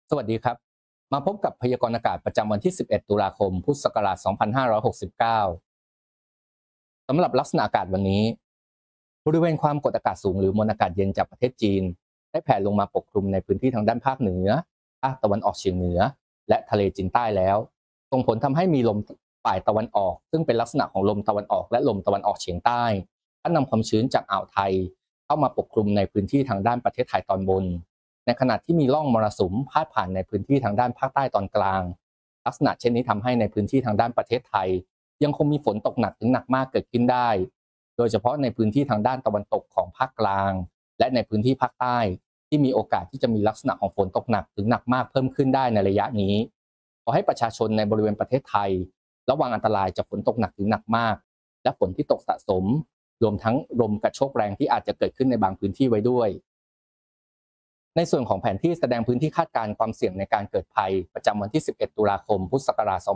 สวัสดีครับมาพบกับพยากรณ์อากาศประจำวันที่ 11 ตุลาคม พุทธศักราช 2569 สำหรับลักษณะอากาศวันนี้บริเวณความกดอากาศสูงหรือมวลอากาศเย็นจากประเทศจีนได้แผ่ลงมาปกคลุมในพื้นที่ทางด้านภาคเหนือภาคตะวันออกเฉียงเหนือและทะเลจีนใต้แล้วส่งผลทำให้มีลมฝ่ายตะวันออกซึ่งเป็นลักษณะของลมตะวันออกและลมตะวันออกเฉียงใต้พัดนำความชื้นจากอ่าวไทยเข้ามาปกคลุมในพื้นที่ทางด้านประเทศไทยตอนบน ในขณะที่มีร่องมรสุมพาดผ่านในพื้นที่ทางด้านภาคใต้ตอนกลางลักษณะเช่นนี้ทำให้ในพื้นที่ทางด้านประเทศไทยยังคงมีฝนตกหนักถึงหนักมากเกิดขึ้นได้โดยเฉพาะในพื้นที่ทางด้านตะวันตกของภาคกลางและในพื้นที่ภาคใต้ที่มีโอกาสที่จะมีลักษณะของฝนตกหนักถึงหนักมากเพิ่มขึ้นได้ในระยะนี้ขอให้ประชาชนในบริเวณประเทศไทยระวังอันตรายจากฝนตกหนักถึงหนักมากและฝนที่ตกสะสมรวมทั้งลมกระโชกแรงที่อาจจะเกิดขึ้นในบางพื้นที่ไว้ด้วย ในส่วนของแผนที่แสดงพื้นที่คาดการณ์ความเสี่ยงในการเกิดภัยประจำวันที่ 11 ตุลาคม พุทธศักราช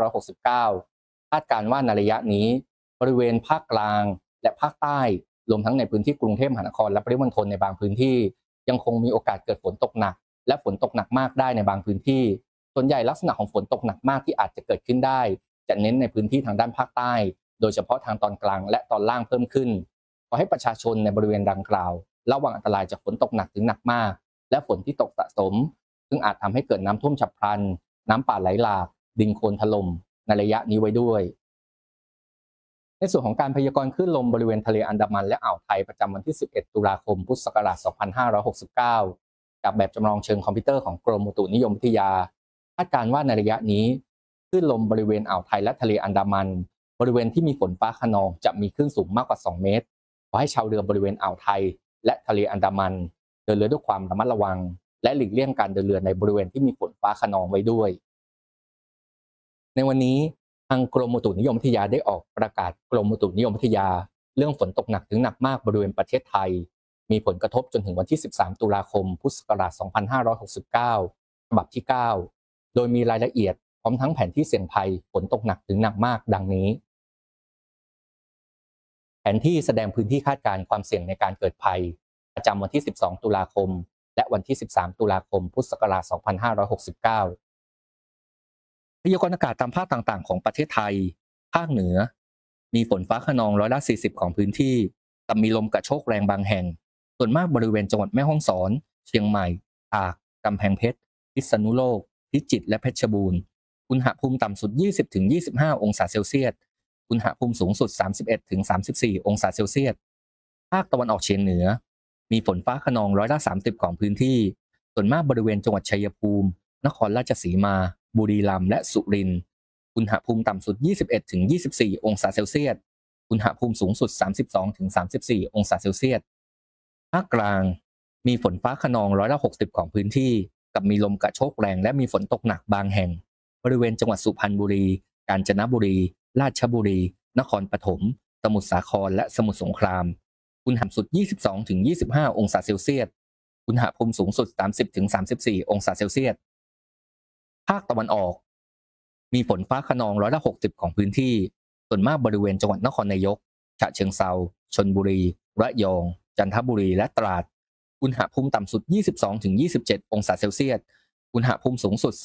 2569 คาดการณ์ว่าในระยะนี้บริเวณภาคกลางและภาคใต้รวมทั้งในพื้นที่กรุงเทพมหานครและปริมณฑลในบางพื้นที่ยังคงมีโอกาสเกิดฝนตกหนักและฝนตกหนักมากได้ในบางพื้นที่ส่วนใหญ่ลักษณะของฝนตกหนักมากที่อาจจะเกิดขึ้นได้จะเน้นในพื้นที่ทางด้านภาคใต้โดยเฉพาะทางตอนกลางและตอนล่างเพิ่มขึ้นขอให้ประชาชนในบริเวณดังกล่าวระวังอันตรายจากฝนตกหนักถึงหนักมาก และฝนที่ตกสะสมซึ่งอาจทำให้เกิดน้ำท่วมฉับพลันน้ำป่าไหลหลากดินโคลนถล่มในระยะนี้ไว้ด้วยในส่วนของการพยากรณ์คลื่นลมบริเวณทะเลอันดามันและอ่าวไทยประจำวันที่ 11 ตุลาคม พุทธศักราช 2569 จากแบบจำลองเชิงคอมพิวเตอร์ของกรมอุตุนิยมวิทยาคาดการณ์ว่าในระยะนี้คลื่นลมบริเวณอ่าวไทยและทะเลอันดามันบริเวณที่มีฝนฟ้าคะนองจะมีคลื่นสูงมากกว่า 2 เมตรขอให้ชาวเรือบริเวณอ่าวไทยและทะเลอันดามัน เดินเรือด้วยความระมัดระวังและหลีกเลี่ยงการเดินเรือในบริเวณที่มีฝนฟ้าคะนองไว้ด้วยในวันนี้ทางกรมอุตุนิยมวิทยาได้ออกประกาศกรมอุตุนิยมวิทยาเรื่องฝนตกหนักถึงหนักมากบริเวณประเทศไทยมีผลกระทบจนถึงวันที่ 13 ตุลาคม พุทธศักราช 2569 ฉบับที่ 9 โดยมีรายละเอียดพร้อมทั้งแผนที่เสี่ยงภัยฝนตกหนักถึงหนักมากดังนี้แผนที่แสดงพื้นที่คาดการณ์ความเสี่ยงในการเกิดภัยประจำวันที่ 12 ตุลาคม และวันที่ 13 ตุลาคม พุทธศักราช 2569 พยากรณ์อากาศตามภาคต่างๆของประเทศไทย ภาคเหนือ มีฝนฟ้าคะนองร้อยละ 40 ของพื้นที่กับมีลมกระโชกแรงบางแห่ง ส่วนมากบริเวณจังหวัดแม่ฮ่องสอน เชียงใหม่ตากกำแพงเพชร พิษณุโลก พิจิตรและเพชรบูรณ์อุณหภูมิต่ำสุด 20-25 องศาเซลเซียสอุณหภูมิสูงสุด 31-34 องศาเซลเซียสภาคตะวันออกเฉียงเหนือ มีฝนฟ้าคะนองร้อยละ 30 ของพื้นที่ ส่วนมากบริเวณจังหวัดชัยภูมิ นครราชสีมา บุรีรัมย์และสุรินทร์อุณหภูมิต่ำสุด 21-24 องศาเซลเซียสอุณหภูมิสูงสุด 32-34 องศาเซลเซียสภาคกลาง มีฝนฟ้าคะนองร้อยละ 60 ของพื้นที่ กับมีลมกระโชกแรงและมีฝนตกหนักบางแห่ง บริเวณจังหวัดสุพรรณบุรี กาญจนบุรี ราชบุรี นครปฐม สมุทรสาคร และสมุทรสงคราม อุณหภูมิสุด 22-25 องศาเซลเซียสอุณหภูมิสูงสุด 30-34 องศาเซลเซียสภาคตะวันออก มีฝนฟ้าคะนองร้อยละ 60 ของพื้นที่ ส่วนมากบริเวณจังหวัดนครนายก ฉะเชิงเทราชลบุรี ระยอง จันทบุรี และตราด อุณหภูมิต่ำสุด 22-27 องศาเซลเซียสอุณหภูมิสูงสุด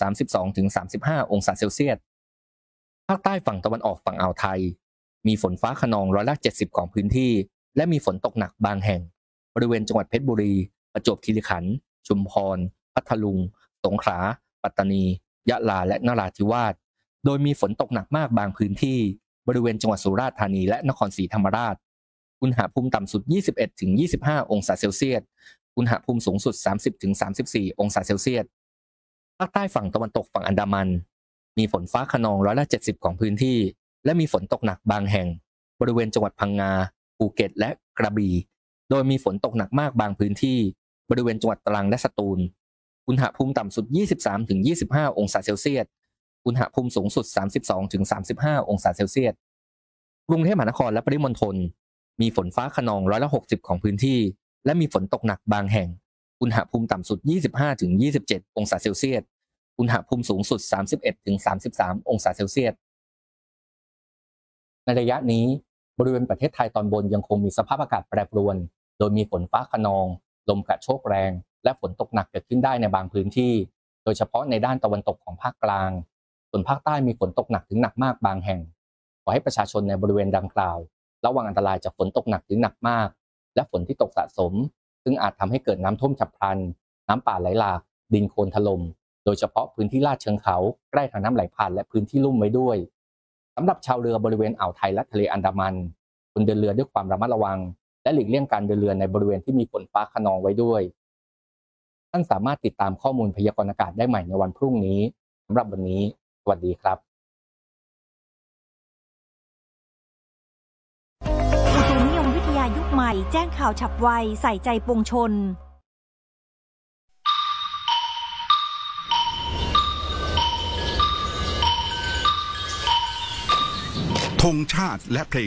32-35 องศาเซลเซียสภาคใต้ฝั่งตะวันออกฝั่งอ่าวไทย มีฝนฟ้าคะนองร้อยละ 70 ของพื้นที่ และมีฝนตกหนักบางแห่ง บริเวณจังหวัดเพชรบุรี ประจวบคีรีขันธ์ ชุมพร พัทลุง สงขลา ปัตตานี ยะลา และนราธิวาส โดยมีฝนตกหนักมากบางพื้นที่ บริเวณจังหวัดสุราษฎร์ธานีและนครศรีธรรมราช อุณหภูมิต่ำสุด 21-25 องศาเซลเซียสอุณหภูมิสูงสุด 30-34 องศาเซลเซียสภาคใต้ฝั่งตะวันตกฝั่งอันดามัน มีฝนฟ้าคะนองร้อยละ 70 ของพื้นที่ และมีฝนตกหนักบางแห่ง บริเวณจังหวัดพังงา ภูเก็ต และกระบี่ โดยมีฝนตกหนักมากบางพื้นที่ บริเวณจังหวัดตรังและสตูล อุณหภูมิต่ำสุด 23-25 องศาเซลเซียสอุณหภูมิสูงสุด 32-35 องศาเซลเซียสกรุงเทพมหานครและปริมณฑลมีฝนฟ้าคะนองร้อยละ 60 ของพื้นที่ และมีฝนตกหนักบางแห่ง อุณหภูมิต่ำสุด 25-27 องศาเซลเซียสอุณหภูมิสูงสุด 31-33 องศาเซลเซียสในระยะนี้บริเวณประเทศไทยตอนบนยังคงมีสภาพอากาศแปรปรวน โดยมีฝนฟ้าคะนอง ลมกระโชกแรง และฝนตกหนักเกิดขึ้นได้ในบางพื้นที่โดยเฉพาะในด้านตะวันตกของภาคกลางส่วนภาคใต้มีฝนตกหนักถึงหนักมากบางแห่งขอให้ประชาชนในบริเวณดังกล่าวระวังอันตรายจากฝนตกหนักถึงหนักมากและฝนที่ตกสะสมซึ่งอาจทำให้เกิดน้ำท่วมฉับพลันน้ำป่าไหลหลากดินโคลนถล่มโดยเฉพาะพื้นที่ลาดเชิงเขาใกล้ทางน้ำไหลผ่านและพื้นที่ลุ่มไว้ด้วยสำหรับชาวเรือบริเวณอ่าวไทยและทะเลอันดามันควรเดินเรือด้วยความระมัดระวังและหลีกเลี่ยงการเดินเรือในบริเวณที่มีฝนฟ้าคะนองไว้ด้วยท่านสามารถติดตามข้อมูลพยากรณ์อากาศได้ใหม่ในวันพรุ่งนี้สำหรับวันนี้สวัสดีครับอุตุนิยมวิทยายุคใหม่แจ้งข่าวฉับไวใส่ใจปวงชนธงชาติและเพลง